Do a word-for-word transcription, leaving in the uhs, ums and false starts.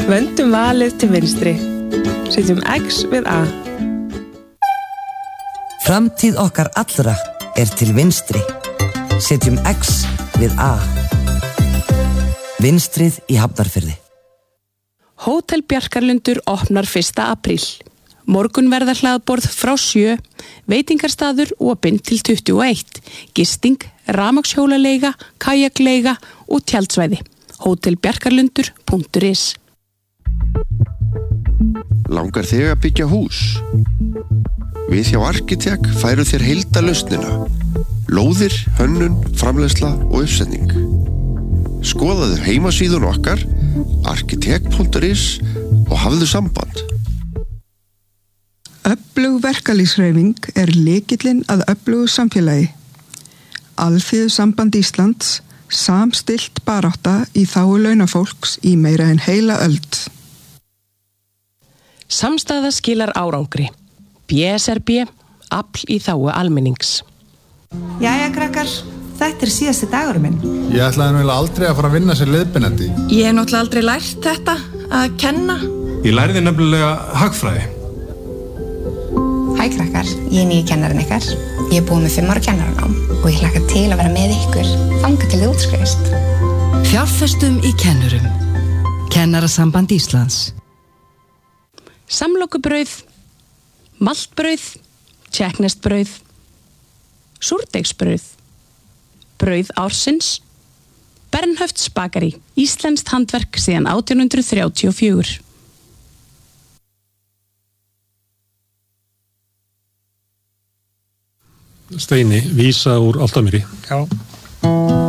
Vöndum valið til vinstri. Setjum X við A. Framtíð okkar allra er til vinstri. Setjum X við A. Vinstrið í Hafnarfirði. Hótel Bjarkarlundur opnar fyrsta apríl. Morgunverðarhlaðborð frá sjö, veitingarstaður opinn til tuttugu og eitt, gisting, rafmagnshjólaleiga, kajakleiga og tjaldsvæði. hótel bjarkarlundur punktur is. Langar þig að byggja hús? Við hjá Arkitek færum þér heildarlausnina. Lóðir, hönnun, framleiðsla og uppsetning. Skoðaðu heimasíðun okkar arkitek punktur is og hafðu samband. Öflug verkalýðshreyfing er lykillinn að öflugu samfélagi. Alþýðusamband Íslands samstillt barátta í þágu launafólks í meira en heila öld. Samstaða skilar árangri. B S R B, afl í þágu almennings. Jæja, krakkar, þetta er síðasti dagurum minn. Ég ætlaði náttúrulega aldrei að fara að vinna sem leiðbeinandi. Ég hef náttúrulega aldrei lært þetta, að kenna. Ég lærði nefnilega hagfræði. Hæ krakkar, ég er nýju kennarinn ykkar. Ég er búið með fimm ára kennaranám og ég hlakka til að vera með ykkur þangað til þið útskrifist. Fjárfestum í kennurum. Kennarasamband Íslands. Samlokubrauð, maltbrauð, tékkneskt-brauð, súrdeigsbrauð, brauð ársins, Bernhöfts bakari, íslenskt handverk síðan átján hundrað þrjátíu og fjögur. Steini, vísa úr Álftamýri. Já.